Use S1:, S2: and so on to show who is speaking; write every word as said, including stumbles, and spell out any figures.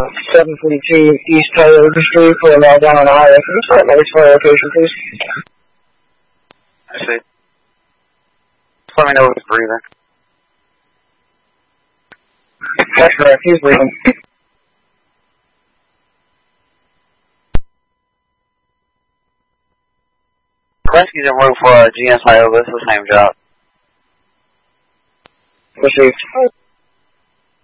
S1: seven forty-two East Tyler Street for a meltdown on the highway. Can you start next fire location, please?
S2: I see. Just let me know if he's breathing.
S1: That's correct, he's breathing.
S2: Rescue's en route for uh, G S Hyoga, it's the same job.
S1: Received.